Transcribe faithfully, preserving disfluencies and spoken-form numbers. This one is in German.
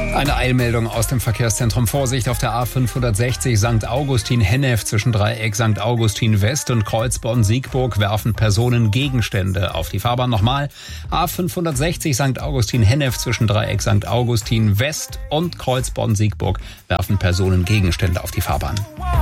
Eine Eilmeldung aus dem Verkehrszentrum. Vorsicht auf der A fünfhundertsechzig Sankt Augustin-Hennef zwischen Dreieck Sankt Augustin West und Kreuzborn-Siegburg werfen Personen Gegenstände auf die Fahrbahn. Nochmal, A fünfhundertsechzig Sankt Augustin-Hennef zwischen Dreieck Sankt Augustin West und Kreuzborn-Siegburg werfen Personen Gegenstände auf die Fahrbahn.